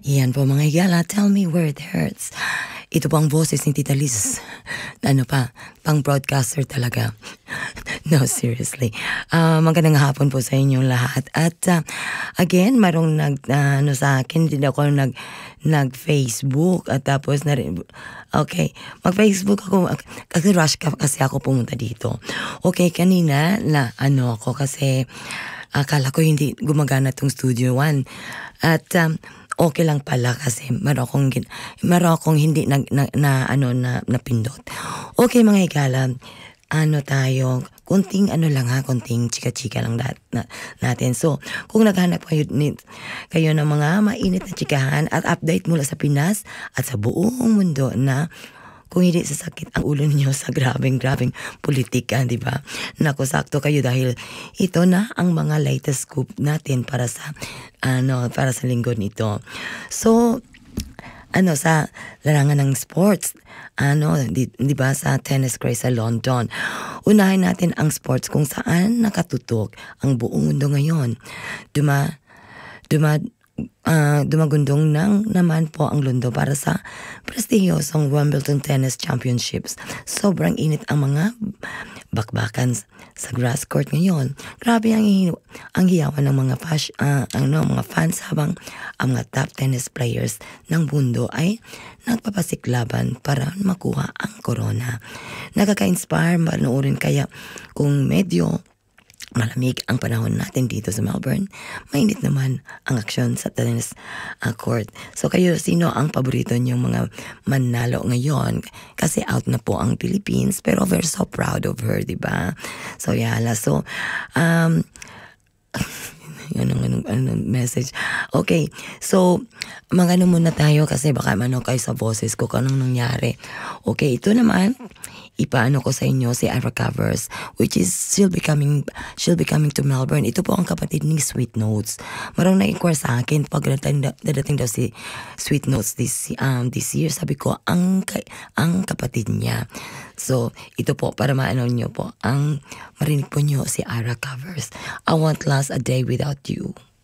Yan po mga higala, tell me where it hurts. Ito po ang boses ni Tita Liz. Ano pa, pang broadcaster talaga. No, seriously. Magandang hapon po sa inyong lahat. At again, marong sa akin, hindi ako nag-Facebook at tapos na rin. Okay, mag-Facebook ako. Kasi rush kasi ako pumunta dito. Okay, kanina ako kasi akala ko hindi gumagana tong Studio One. At okay lang pala kasi meron akong hindi napindot. Okay mga higala, tayo, konting chika-chika lang natin. So, kung naghanap kayo ng mga mainit na chikahan at update mula sa Pinas at sa buong mundo na kung hindi sasakit ang ulo niyo sa grabing politika, di ba? Naku, sakto kayo dahil ito na ang mga latest scoop natin para sa linggo nito. So, sa larangan ng sports, di ba sa tennis craze sa London. Unahin natin ang sports kung saan nakatutok ang buong mundo ngayon. Dumagundong naman po ang Lundo para sa prestihiyosong Wimbledon Tennis Championships. Sobrang init ang mga bakbakan sa grass court ngayon. Grabe ang hiyawan ng mga fans habang ang mga top tennis players ng mundo ay nagpapasiklaban para makuha ang corona. Nakaka-inspire manoorin kaya kung medyo malamig ang panahon natin dito sa Melbourne, mainit naman ang aksyon sa tennis court. So kayo, sino ang paborito niyong mga manalo ngayon? Kasi out na po ang Philippines, pero we're so proud of her, di ba? So yala, anong message. Okay, so muna tayo kasi baka kayo sa boses ko kung anong nangyari. Okay, ito naman, ipaano ko sa inyo si Ira Covers, which is she'll be coming to Melbourne. Ito po ang kapatid ni Sweet Notes. Marang na-inquire sa akin pag dadating daw si Sweet Notes this year. Sabi ko, ang kapatid niya. So, ito po, para maano nyo po, marinig po nyo si Ira Covers. I won't last a day without you.